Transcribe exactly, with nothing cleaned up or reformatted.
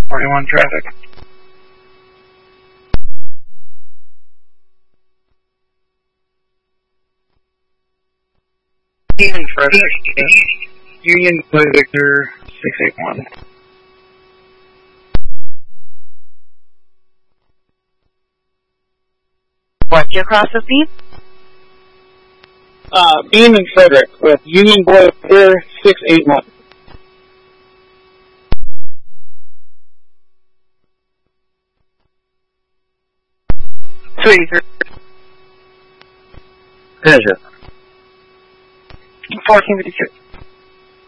forty-one traffic. Union Frederick, Union Boy Victor six eight one. What's your crosses, Beam? Uh, Beam and Frederick with Union Boy Victor six eight one. two eighty-three. Pleasure. fourteen fifty-six.